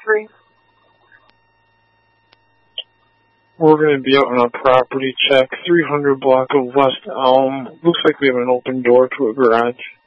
3. We're going to be out on a property check, 300 block of West Elm. Looks like we have an open door to a garage.